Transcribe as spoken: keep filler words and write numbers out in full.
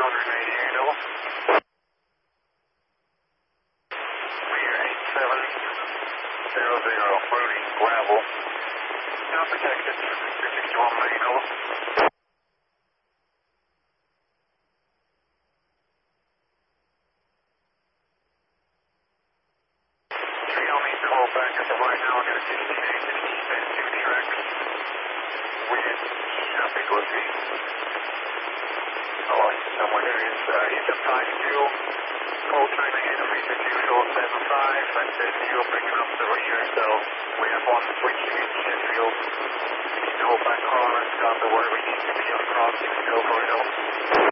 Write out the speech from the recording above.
remaining eight double. Clear eight seven zero zero, floating gravel. Not protected, three sixty-one eight double. three on me, hold back as of right now, get a sixteen eight to the east end, two direct. Wind, traffic will see. Oh, somewhere there is, uh, he's up time fuel. Cold China Henry as usual, seven five, and then fuel bringing up the rear, so we have one switching in Sheffield. We can hold back on and start to where we need to be on crossing, go for it all.